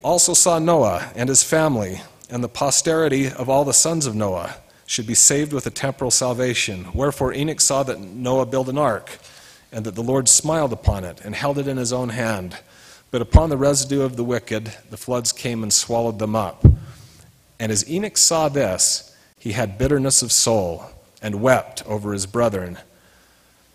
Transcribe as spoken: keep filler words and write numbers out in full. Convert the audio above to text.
also saw Noah and his family, and the posterity of all the sons of Noah should be saved with a temporal salvation. Wherefore Enoch saw that Noah built an ark, and that the Lord smiled upon it, and held it in his own hand. But upon the residue of the wicked, the floods came and swallowed them up. And as Enoch saw this, he had bitterness of soul, and wept over his brethren,